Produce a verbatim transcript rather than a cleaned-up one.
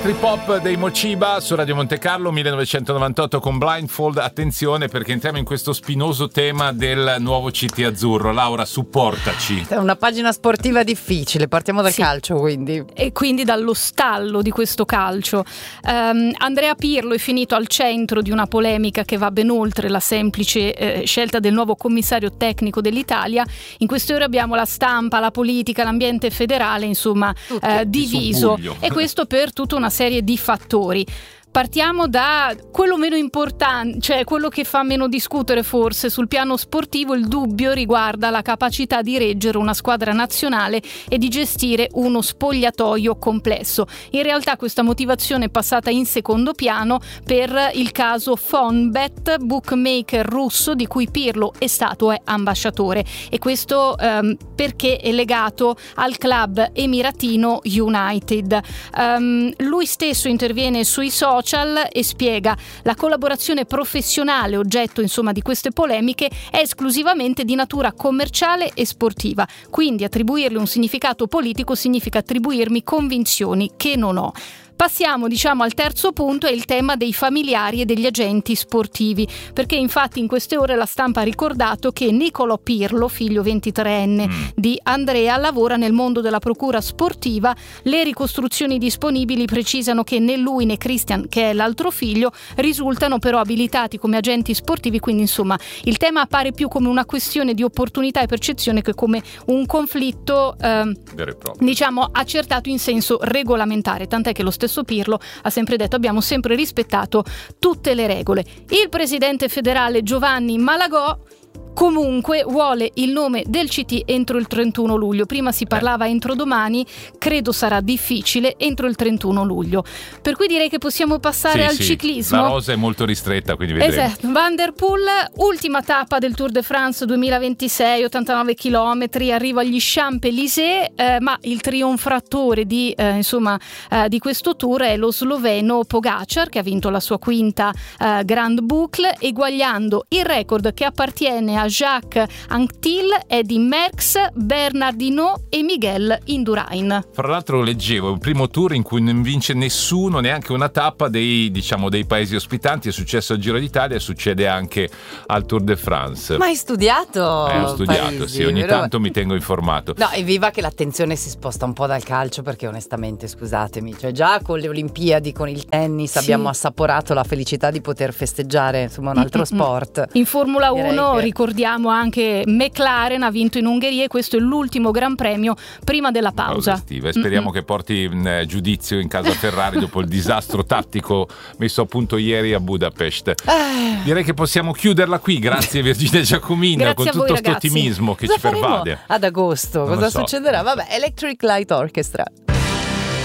Trip hop dei Mociba su Radio Monte Carlo millenovecentonovantotto con Blindfold. Attenzione perché entriamo in questo spinoso tema del nuovo C T azzurro. Laura, supportaci. È una pagina sportiva difficile, partiamo dal sì. calcio quindi. E quindi dallo stallo di questo calcio. Um, Andrea Pirlo è finito al centro di una polemica che va ben oltre la semplice eh, scelta del nuovo commissario tecnico dell'Italia. In queste ore abbiamo la stampa, la politica, l'ambiente federale, insomma eh, diviso. E questo per tutta una serie di fattori. Partiamo da quello meno importante, cioè quello che fa meno discutere forse sul piano sportivo. Il dubbio riguarda la capacità di reggere una squadra nazionale e di gestire uno spogliatoio complesso. In realtà questa motivazione è passata in secondo piano per il caso Fonbet, bookmaker russo di cui Pirlo è stato è ambasciatore, e questo ehm, perché è legato al club emiratino United. Um, lui stesso interviene sui social e spiega: la collaborazione professionale oggetto insomma di queste polemiche è esclusivamente di natura commerciale e sportiva, quindi attribuirle un significato politico significa attribuirmi convinzioni che non ho. Passiamo diciamo al terzo punto, è il tema dei familiari e degli agenti sportivi, perché infatti in queste ore la stampa ha ricordato che Nicolò Pirlo, figlio ventitreenne mm. di Andrea, lavora nel mondo della procura sportiva. Le ricostruzioni disponibili precisano che né lui né Christian, che è l'altro figlio, risultano però abilitati come agenti sportivi, quindi insomma il tema appare più come una questione di opportunità e percezione che come un conflitto eh, diciamo accertato in senso regolamentare, tant'è che lo stesso Pirlo ha sempre detto: abbiamo sempre rispettato tutte le regole. Il presidente federale Giovanni Malagò comunque vuole il nome del C T entro il trentuno luglio. Prima si parlava entro domani, credo sarà difficile entro il trentuno luglio. Per cui direi che possiamo passare sì, al sì. ciclismo. La rosa è molto ristretta, quindi vedremo. Esatto. Van der Poel, ultima tappa del Tour de France duemilaventisei, ottantanove chilometri, arriva agli Champs-Élysées, eh, ma il trionfatore di, eh, insomma, eh, di questo tour è lo sloveno Pogačar, che ha vinto la sua quinta eh, Grand Boucle, eguagliando il record che appartiene a Jacques Anquetil, Eddy Merckx, Bernard Hinault e Miguel Indurain. Fra l'altro leggevo, è un primo tour in cui non vince nessuno, neanche una tappa dei, diciamo, dei paesi ospitanti. È successo al Giro d'Italia, succede anche al Tour de France. Ma hai studiato? Eh, ho studiato, Parisi, sì, ogni vero? tanto mi tengo informato. No, evviva che l'attenzione si sposta un po' dal calcio, perché onestamente, scusatemi, cioè già con le Olimpiadi, con il tennis, sì. abbiamo assaporato la felicità di poter festeggiare insomma un altro Mm-mm. sport. In Formula Direi uno che... ricordiamo anche McLaren ha vinto in Ungheria, e questo è l'ultimo Gran Premio prima della pausa. Estiva. Speriamo Mm-mm. che porti in giudizio in casa Ferrari dopo il disastro tattico messo a punto ieri a Budapest. Eh. Direi che possiamo chiuderla qui. Grazie Virginia Giacomino. Grazie con a tutto voi, questo ragazzi. ottimismo che Cosa ci pervade. Ad agosto Non cosa so. succederà? Vabbè, Electric Light Orchestra.